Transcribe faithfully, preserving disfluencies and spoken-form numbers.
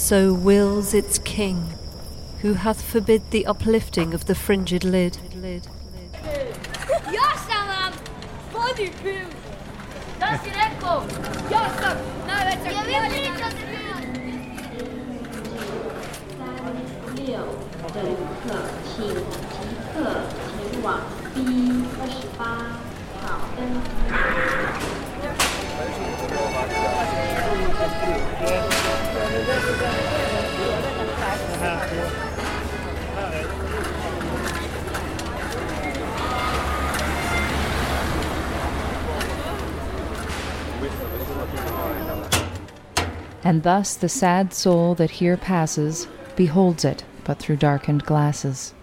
so wills its king, who hath forbid the uplifting of the fringed lid. Ja sam vam vodi piv. Da si rekao, ja sam najveća kraljica. 六的旅客，请即刻前往 B 二十八号登机。 And thus the sad soul that here passes beholds it but through darkened glasses.